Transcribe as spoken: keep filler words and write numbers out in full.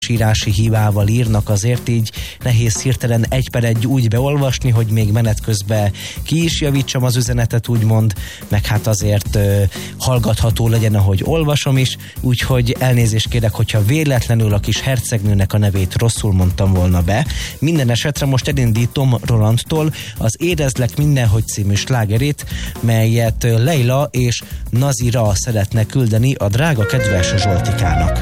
írási hibával írnak, azért így nehéz hirtelen egy per egy úgy beolvasni, hogy még menet közben ki is javítsam az üzenetet, úgymond, meg hát azért ö, hallgatható legyen, ahogy olvasom is, úgyhogy elnézést kérek, hogyha véletlenül a kis hercegnőnek a nevét rosszul mondtam volna be. Minden esetre most elindítom Rolandtól az Érezlek mindenhogy című slágerét, melyet Leila és Nazira szeretne küldeni a drága kedves Zsoltikának.